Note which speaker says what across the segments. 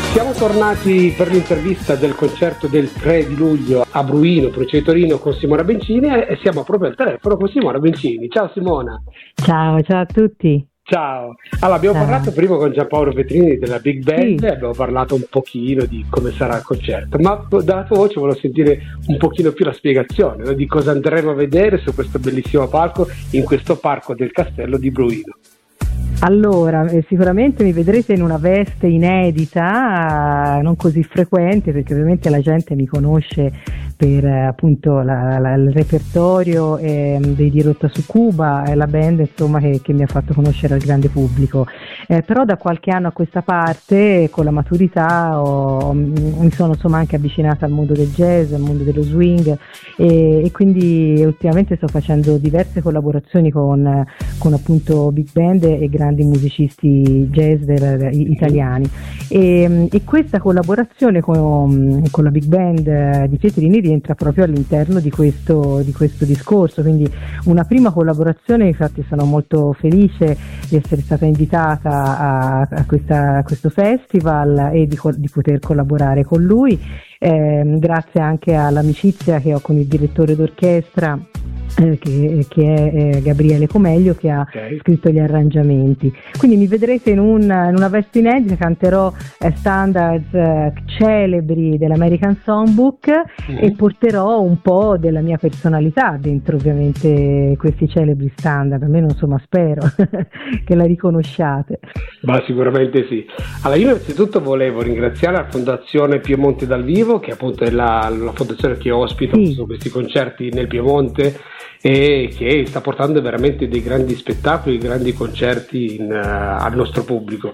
Speaker 1: Siamo tornati per l'intervista del concerto del 3 di luglio a Bruino, provincia di Torino, con Simona Bencini e siamo proprio al telefono con Simona Bencini. Ciao Simona.
Speaker 2: Ciao a tutti.
Speaker 1: Ciao. Allora, abbiamo parlato prima con Giampaolo Petrini della Big Band,
Speaker 2: sì.
Speaker 1: Abbiamo parlato un pochino di come sarà il concerto, ma dalla tua voce volevo sentire un pochino più la spiegazione, no? Di cosa andremo a vedere su questo bellissimo palco in questo parco del castello di Bruino.
Speaker 2: Allora, sicuramente mi vedrete in una veste inedita, non così frequente, perché ovviamente la gente mi conosce per appunto il repertorio dei Dirotta su Cuba, e la band insomma che mi ha fatto conoscere al grande pubblico. Però da qualche anno a questa parte, con la maturità, mi sono insomma anche avvicinata al mondo del jazz, al mondo dello swing, e quindi ultimamente sto facendo diverse collaborazioni con appunto big band e grandi musicisti jazz italiani, e questa collaborazione con la big band di Pietrini rientra proprio all'interno di questo discorso, quindi una prima collaborazione. Infatti sono molto felice di essere stata invitata a questo festival e di poter collaborare con lui, grazie anche all'amicizia che ho con il direttore d'orchestra, che è Gabriele Comeglio, che ha scritto gli arrangiamenti. Quindi mi vedrete in una veste inedita, canterò standards celebri dell'American Songbook, e porterò un po' della mia personalità dentro ovviamente questi celebri standard, almeno insomma spero che la riconosciate.
Speaker 1: Ma sicuramente sì. Allora, io innanzitutto volevo ringraziare la Fondazione Piemonte dal Vivo, che appunto è la fondazione che ospita questi concerti nel Piemonte e che sta portando veramente dei grandi spettacoli, grandi concerti al nostro pubblico,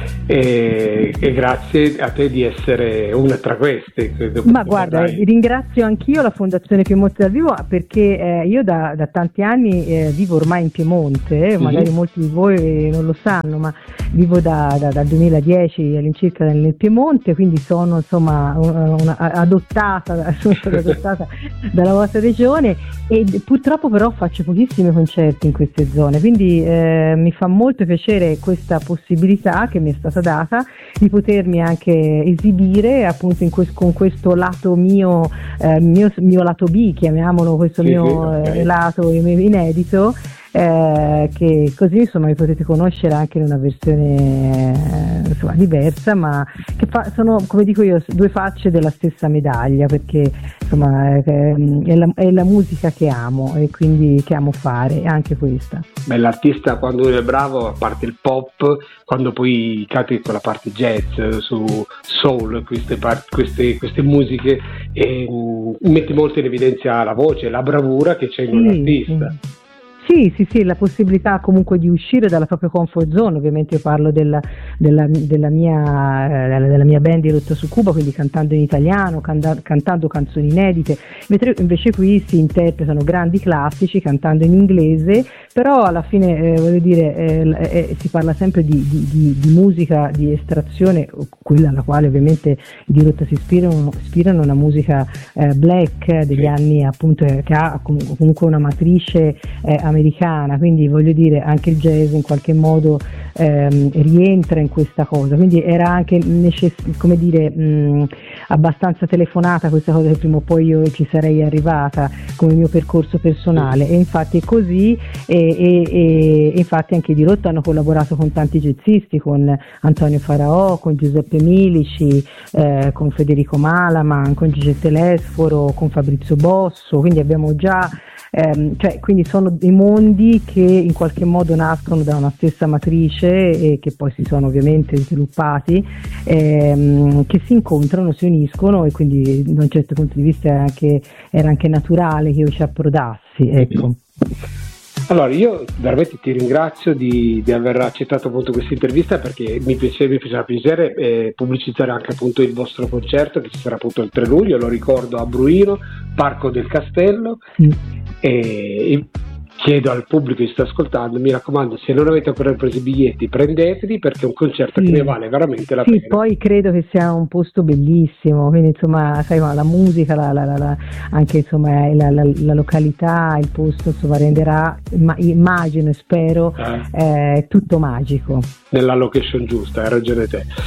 Speaker 1: e grazie a te di essere una tra queste.
Speaker 2: Ma guarda, ringrazio anch'io la Fondazione Piemonte dal Vivo, perché io da tanti anni vivo ormai in Piemonte, magari molti di voi non lo sanno, ma vivo dal 2010 all'incirca nel Piemonte, quindi sono insomma adottata dalla vostra regione, e purtroppo però faccio pochissimi concerti in queste zone, quindi mi fa molto piacere questa possibilità che mi è stata data di potermi anche esibire appunto con questo lato mio lato B, chiamiamolo, questo lato inedito, che così insomma mi potete conoscere anche in una versione insomma diversa, ma che sono, come dico io, due facce della stessa medaglia, perché insomma è la musica che amo e quindi che amo fare, anche questa.
Speaker 1: Beh, l'artista quando è bravo, a parte il pop, quando poi cade con la parte jazz, su soul, queste musiche, mette molto in evidenza la voce, la bravura che c'è in un artista.
Speaker 2: Sì, la possibilità comunque di uscire dalla propria comfort zone. Ovviamente io parlo della mia band di Dirotta su Cuba, quindi cantando in italiano, cantando canzoni inedite, mentre invece qui si interpretano grandi classici cantando in inglese, però alla fine voglio dire si parla sempre di musica di estrazione, quella alla quale ovviamente i Dirotta si ispirano, una musica black degli anni appunto, che ha comunque una matrice americana, quindi voglio dire anche il jazz in qualche modo rientra in questa cosa, quindi era anche abbastanza telefonata questa cosa, che prima o poi io ci sarei arrivata come mio percorso personale, e infatti è così, e infatti anche i Dirotta hanno collaborato con tanti jazzisti, con Antonio Faraò, con Giuseppe Milici, con Federico Malaman, con Gigi Telesforo, con Fabrizio Bosso, quindi abbiamo già quindi sono dei mondi che in qualche modo nascono da una stessa matrice e che poi si sono ovviamente sviluppati, che si incontrano, si uniscono, e quindi da un certo punto di vista era anche naturale che io ci approdassi, ecco.
Speaker 1: Allora, io veramente ti ringrazio di aver accettato appunto questa intervista, perché mi faceva piacere pubblicizzare anche appunto il vostro concerto, che ci sarà appunto il 3 luglio, lo ricordo, a Bruino, Parco del Castello. E chiedo al pubblico che sta ascoltando, mi raccomando, se non avete ancora preso i biglietti, prendeteli, perché è un concerto che ne vale veramente la pena.
Speaker 2: Poi credo che sia un posto bellissimo, quindi insomma sai, la musica, anche insomma la località, il posto insomma renderà, immagino e spero, tutto magico.
Speaker 1: Nella location giusta, hai ragione te.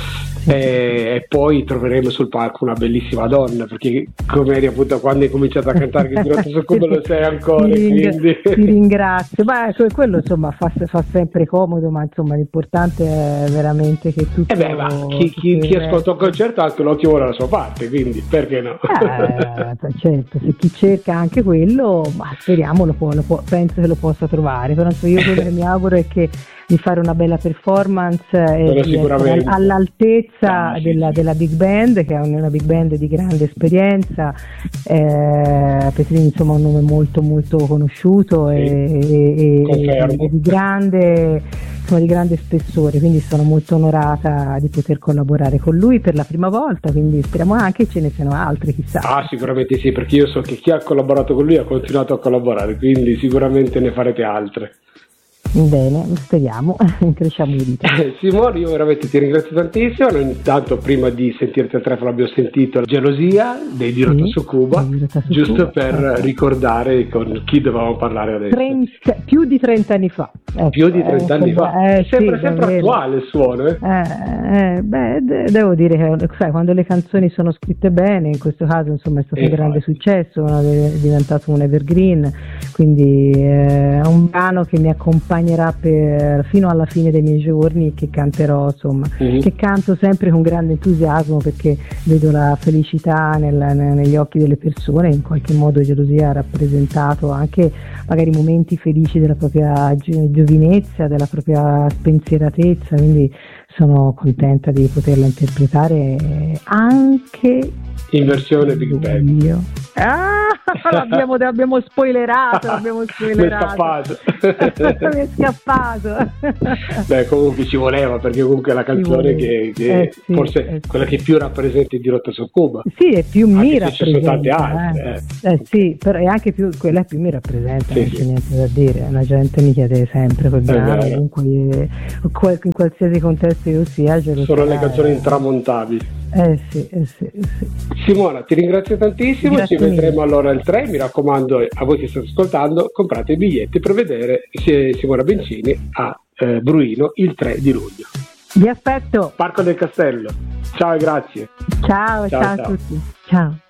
Speaker 1: e poi troveremo sul palco una bellissima donna, perché come eri appunto quando hai cominciato a cantare che Dirotto Succubo lo sei ancora, quindi
Speaker 2: ti ringrazio. Quello insomma fa sempre comodo, ma insomma l'importante è veramente che tutto
Speaker 1: chi ascolta un concerto anche l'occhio vuole la sua parte, quindi perché no?
Speaker 2: Certo, se chi cerca anche quello, ma speriamo penso che lo possa trovare, però io quello che mi auguro è che di fare una bella performance e di essere all'altezza della big band, che è una big band di grande esperienza. Petrini insomma è un nome molto molto conosciuto e di grande spessore, quindi sono molto onorata di poter collaborare con lui per la prima volta, quindi speriamo anche ce ne siano altri, chissà.
Speaker 1: Sicuramente sì, perché io so che chi ha collaborato con lui ha continuato a collaborare, quindi sicuramente ne farete altre.
Speaker 2: Bene, speriamo, incrociamo i dita.
Speaker 1: Simone, io veramente ti ringrazio tantissimo. Noi intanto prima di sentirti al telefono abbiamo sentito la Gelosia dei Dirotto Succubo, giusto per ricordare con chi dovevamo parlare adesso.
Speaker 2: Più di 30 anni fa.
Speaker 1: Più di 30 anni fa. Sembra sempre attuale il suono.
Speaker 2: Devo dire che sai, quando le canzoni sono scritte bene, in questo caso insomma è stato un grande successo, è diventato un evergreen, quindi è un brano che mi accompagnerà fino alla fine dei miei giorni, che canterò insomma, che canto sempre con grande entusiasmo, perché vedo la felicità negli occhi delle persone. In qualche modo Gelosia ha rappresentato anche magari momenti felici della propria giovinezza, della propria spensieratezza, quindi sono contenta di poterla interpretare anche
Speaker 1: in versione Big Band.
Speaker 2: L'abbiamo spoilerato.
Speaker 1: Mi è scappato. Beh, comunque ci voleva, perché comunque è la canzone che forse quella che più rappresenta il Dirotto Succubo.
Speaker 2: Sì, è più mi rappresenta.
Speaker 1: Ci sono tante altre.
Speaker 2: Sì, però è anche quella più mi rappresenta, non c'è niente da dire. La gente mi chiede sempre quel brano, comunque in qualsiasi contesto io sia.
Speaker 1: Sono le canzoni intramontabili.
Speaker 2: Sì.
Speaker 1: Simona, ti ringrazio tantissimo.
Speaker 2: Grazie
Speaker 1: ci vedremo allora il 3. Mi raccomando, a voi che state ascoltando, comprate i biglietti per vedere Simona Bencini a Bruino il 3 di luglio.
Speaker 2: Vi aspetto.
Speaker 1: Parco del Castello. Ciao e grazie.
Speaker 2: Ciao a tutti. Ciao.